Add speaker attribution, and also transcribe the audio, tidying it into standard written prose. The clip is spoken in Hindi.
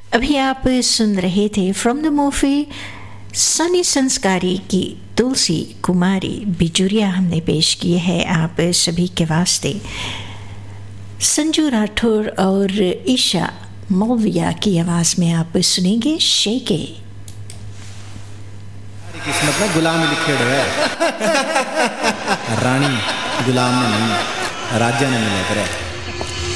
Speaker 1: अभी आप सुन रहे थे फ्रॉम द मूवी सनी संस्कारी की तुलसी कुमारी बिजुरिया हमने पेश की है आप सभी के वास्ते। संजू राठौर और ईशा मौलविया की आवाज़ में आप सुनेंगे शेके।
Speaker 2: किस्मत में गुलाम लिखे है रानी गुलाम ने नहीं राजा ने मिले करे।